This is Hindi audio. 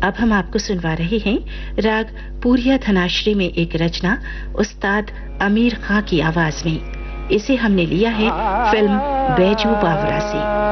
अब हम आपको सुनवा रहे हैं राग पूरिया धनाश्री में एक रचना उस्ताद अमीर खां की आवाज में। इसे हमने लिया है फिल्म बैजू बावरा से।